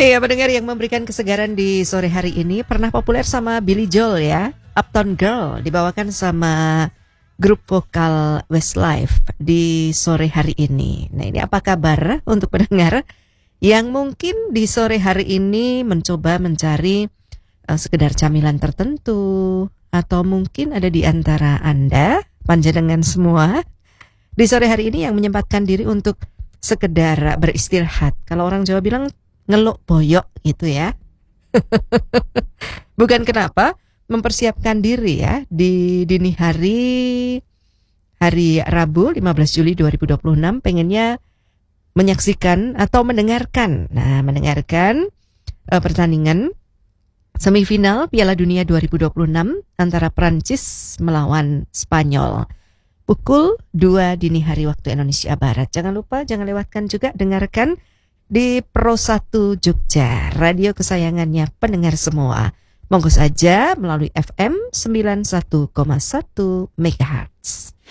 Iya, pendengar yang memberikan kesegaran di sore hari ini pernah populer sama Billy Joel ya. Uptown Girl dibawakan sama grup vokal Westlife di sore hari ini. Nah, ini apa kabar untuk pendengar yang mungkin di sore hari ini mencoba mencari sekedar camilan tertentu, atau mungkin ada di antara Anda, panjenengan semua, di sore hari ini yang menyempatkan diri untuk sekedar beristirahat. Kalau orang Jawa bilang ngeluk boyok gitu ya. Bukan kenapa mempersiapkan diri ya di dini hari Rabu 15 Juli 2026 pengennya menyaksikan atau mendengarkan pertandingan semifinal Piala Dunia 2026 antara Prancis melawan Spanyol. Pukul 2 dini hari waktu Indonesia Barat. Jangan lupa, jangan lewatkan juga dengarkan di Pro 1 Jogja, radio kesayangannya pendengar semua. Monggo saja melalui FM 91,1 MHz.